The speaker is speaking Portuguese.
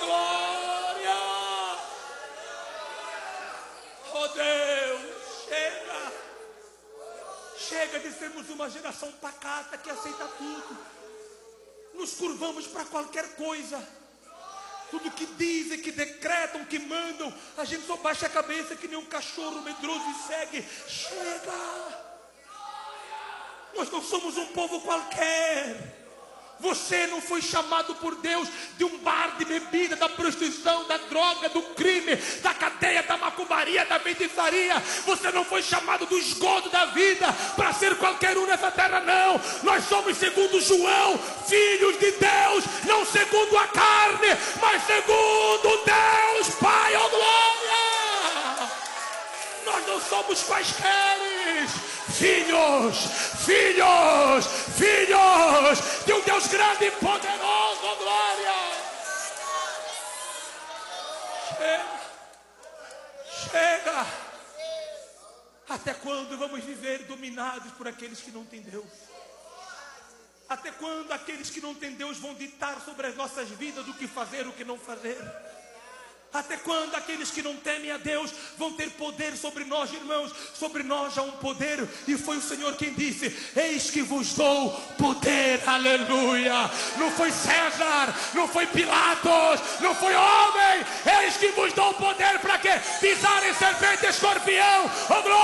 glória! Oh Deus, chega de sermos uma geração pacata que aceita tudo. Nos curvamos para qualquer coisa. Tudo que dizem, que decretam, que mandam, a gente só baixa a cabeça que nem um cachorro medroso e segue. Chega! Nós não somos um povo qualquer. Você não foi chamado por Deus de um bar de bebida, da prostituição, da droga, do crime, da cadeia, da macumbaria, da feitiçaria. Você não foi chamado do esgoto da vida para ser qualquer um nessa terra, não. Nós somos, segundo João, filhos de Deus, não segundo a carne, mas segundo Deus Pai, oh glória! Nós não somos quaisquer. Filhos de um Deus grande e poderoso, oh glória! Chega! Até quando vamos viver dominados por aqueles que não têm Deus? Até quando aqueles que não têm Deus vão ditar sobre as nossas vidas o que fazer, o que não fazer? Até quando aqueles que não temem a Deus vão ter poder sobre nós, irmãos? Sobre nós há um poder, e foi o Senhor quem disse: eis que vos dou poder, aleluia. Não foi César, não foi Pilatos, não foi homem. Eis que vos dou poder para quê? Pisarem serpente e escorpião, oh glória.